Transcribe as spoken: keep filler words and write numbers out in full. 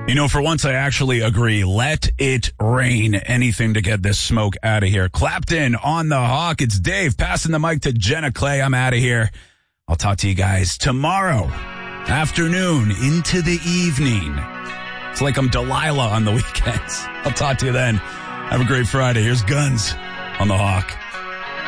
You know, for once I actually agree. Let it rain. Anything to get this smoke out of here. Clapton on the Hawk. It's Dave passing the mic to Jenna Clay. I'm out of here. I'll talk to you guys tomorrow afternoon into the evening. It's like I'm Delilah on the weekends. I'll talk to you then. Have a great Friday. Here's Guns on the Hawk.